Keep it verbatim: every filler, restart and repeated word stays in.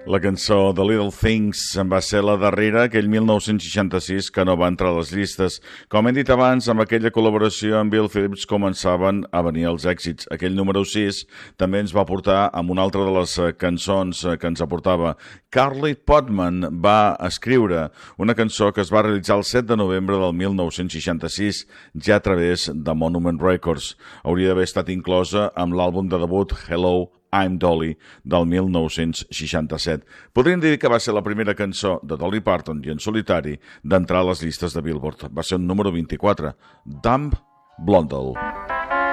La cançó The Little Things va ser la darrera, aquell mil nou-cents seixanta-sis, que no va entrar a les llistes. Com hem dit abans, amb aquella col·laboració amb Bill Phillips començaven a venir els èxits. Aquell número sis també ens va portar amb una altra de les cançons que ens aportava. Carly Podman va escriure una cançó que es va realitzar el set de novembre del mil nou-cents seixanta-sis, ja a través de Monument Records. Hauria d'haver estat inclosa amb l'àlbum de debut Hello, I'm Dolly, del mil nou-cents seixanta-set. Podríem dir que va ser la primera cançó de Dolly Parton i en solitari d'entrar a les llistes de Billboard. Va ser un número vint-i-quatre, Dumb Blondel.